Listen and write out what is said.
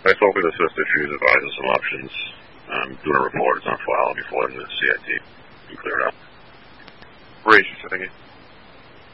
I spoke with the Assistant Trees Advisor some options. Doing a report. It's on file before the CIT. You clear it up. Raise your second.